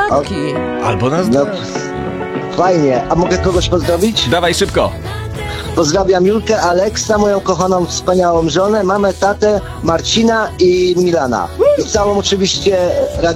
Taki. Albo nas No, dwa. fajnie. A mogę kogoś pozdrowić? Dawaj szybko. Pozdrawiam Julkę, Aleksa, moją kochaną, wspaniałą żonę, mamę, tatę, Marcina i Milana. I całą oczywiście